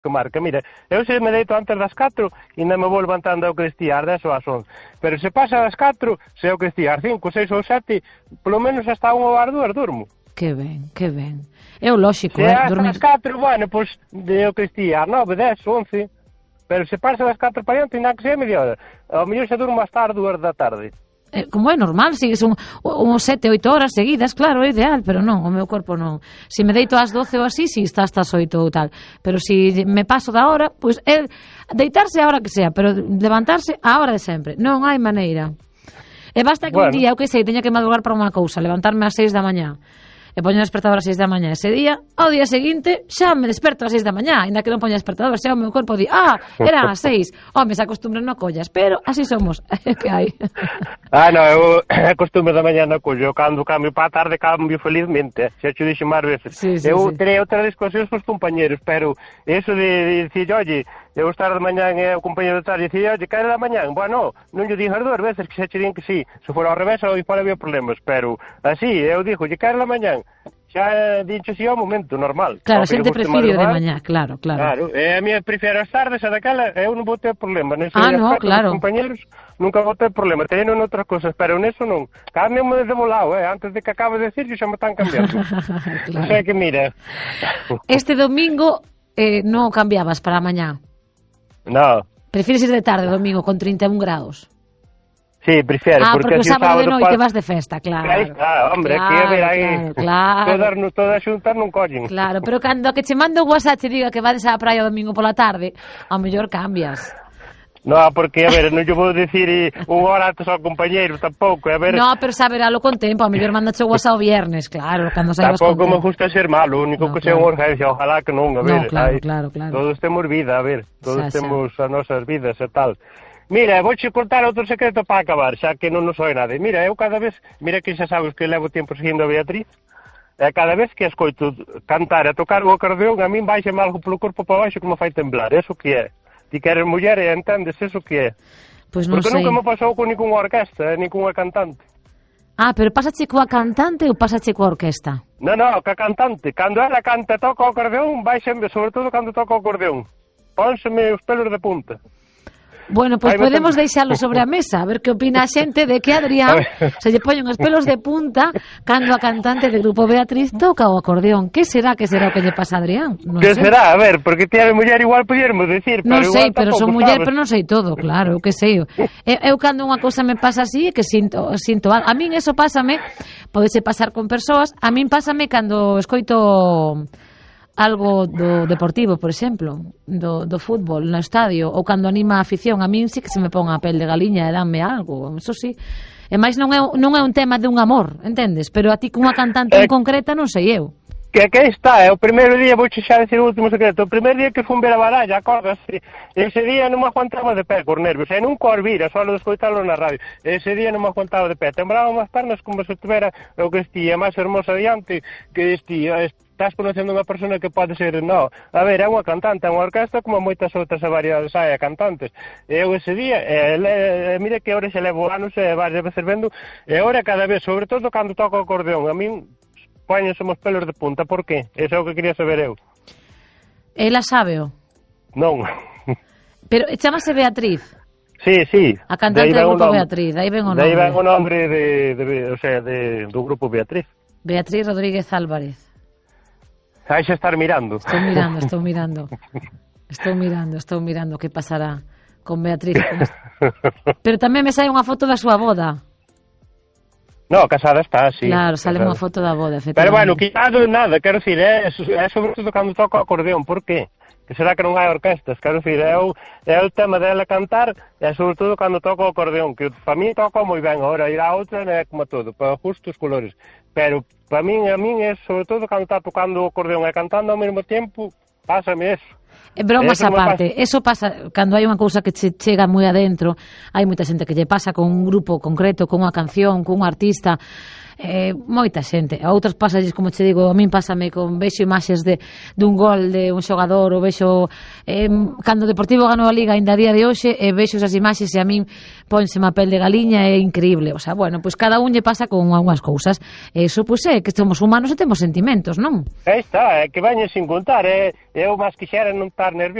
que marca. Mira, eu se me deito antes das 4 ainda me vou levantando ao Cristía ás 10 ou ás 11. Pero se pasa das 4, se ao Cristía ás 5, 6 ou 7, polo menos hasta 1 ou ás 2 durmo. Que ben, que ben. É o lóxico, se dormir. Se ás 4, bueno, pois de ao Cristía ás 9, 10, 11. Pero se pasa das 4 para diante, ainda que sea media hora. Ao mellor se durmo hasta as 2 da tarde. Como é normal, sigues uns 7, 8 horas seguidas, claro, é ideal, pero non, o meu corpo non. Se me deito ás 12 ou así, si está hasta as 8 ou tal. Pero se me paso da hora, pois é deitarse a hora que sea, pero levantarse a hora de sempre. Non hai maneira. E basta que un día, eu que sei, teña que madrugar para unha cousa, levantarme ás 6 da mañá, e poño o despertador ás 6 da mañá ese día, ao día seguinte xa me desperto ás 6 da mañá, ainda que non poña despertador, xa o meu corpo di, eran ás 6, home, se acostumbran no collas, pero así somos, que hai. Non, eu acostumbro da mañá no collo, cando cambio para a tarde cambio felizmente, xa te dixo máis veces. Eu terei outras discusións cos compañeros, pero eso de dicir, oye, eu estar de mañán e o compañero de tarde dicir, oye, que era da mañán? Bueno, non lle dixo as 2 veces que xa che din que sí, se fora ao revés, aí fora había problemas, pero así, eu dixo, que era da mañán? Xa dixo si ao momento, normal. Claro, a xente prefire o de mañá, claro. Claro, a mí prefiro as tardes, a daquela, eu non vou ter problema. No, claro. Os compañeros nunca vou ter problema, teñen outras cosas, pero neso non. Cámbiame de volado, antes de que acabe de decir, xa me están cambiando. Claro. O sea que mira. Este domingo non cambiabas para a mañá? No. Prefires ir de tarde domingo con 31 grados? Sí, prefiero, porque o sábado de noite vas de festa, claro. Claro, hombre, que a ver aí, todas xuntas non collen. Claro, pero cando que che mando o WhatsApp te diga que vades á praia o domingo pola tarde, ao mellor cambias. No, porque, a ver, non lle vou dicir unha hora antes ao compañeiro, tampouco, a ver... No, pero saberalo con tempo, ao mellor mandache o WhatsApp o viernes, claro, cando saibas con tempo. Tampouco me gusta ser malo, o único que sea unha urgencia, ojalá que non, a ver. Claro. Todos temos vida, a ver, todos temos as nosas vidas e tal. Mira, vouche contar outro secreto para acabar, xa que non nos oe nada. Mira, eu cada vez, mira que xa sabes que levo tempo seguindo a Beatriz, e cada vez que escoito cantar e tocar o acordeón, a min baixa-me algo polo corpo para baixo que me fai temblar, eso que é. Ti que eres muller e entendes eso que é. Pois non sei. Porque nunca me pasou con ninguna orquesta, ninguna cantante. Pero pásache coa cantante ou pásache coa orquesta? Non, coa cantante. Cando ela canta e toca o acordeón, baixa-me, sobre todo cando toca o acordeón. Pónseme os pelos de punta. Bueno, pois podemos deixalo sobre a mesa, a ver que opina a xente de que Adrián se lle poñen os pelos de punta cando a cantante do grupo Beatriz toca o acordeón. Que será o que lle pasa a Adrián? Que será? A ver, porque ti eres muller igual podíamos decir, pero non sei, pero son muller, pero non sei todo, claro, eu que sei. Eu cando unha cousa me pasa así é que sinto algo. A min eso pásame, podese pasar con persoas, a min pásame cando escoito algo do deportivo, por exemplo, do fútbol no estadio, ou cando anima a afición, a min sí que se me pon a pel de galiña e danme algo, eso sí. E máis non é un tema de un amor, entendes? Pero a ti cunha cantante en concreta non sei eu. Que está, o primeiro día, vou xa decir o último secreto, o primeiro día que fun ver a baralla, acordas? Ese día non me aguantaba de pé, por nervios, e nunca os vira, só de escoitalo na radio, ese día non me aguantaba de pé, temblaban as pernas como se tuvera o que estía máis hermosa diante, que estás conocendo unha persona que pode ser, a ver, é unha cantante, é unha orquesta como moitas outras e varias cantantes, e eu ese día, mire que ahora xa levo anos e varias veces vendo, e ahora cada vez, sobre todo cando toco o acordeón, a min poñense os pelos de punta, por qué? Eso é o que quería saber eu. Ela sábeo? Non. Pero chamase Beatriz? Sí. A cantante do grupo Beatriz, aí ven o nome. Aí ven o nombre do grupo Beatriz. Beatriz Rodríguez Álvarez. Aí xa estar mirando. Estou mirando que pasará con Beatriz. Pero tamén me sai unha foto da súa boda. No, casada está, sí. Claro, sale unha foto da boda, efectivamente. Pero bueno, quitado nada, quero dicir, é sobre todo cando toca o acordeón, por qué? Que será que non hai orquestas, quero dicir, é o tema dela cantar, e sobre todo cando toca o acordeón, que para mí toca moi ben, agora ir a outra é como todo, para justos colores, pero para min, a min é sobre todo cando está tocando o acordeón e cantando ao mesmo tempo, pásame eso. Bromas aparte, eso pasa cando hai unha cousa que che chega moi adentro, hai moita xente que lle pasa con un grupo concreto, con unha canción, con un artista, moita xente. A outras pasalles, como che digo, a min pásame con vexo imaxes dun gol de un xogador, ou vexo cando o Deportivo ganou a Liga ainda a día de hoxe, e vexo esas imaxes e a min pónseme a pel de galiña, é increíble. O sea, bueno, pois cada un lle pasa con algunhas cousas. Iso, pois é que somos humanos e temos sentimentos, non? Aí está, é que veñen sin contar, eu máis quixera non estar nervioso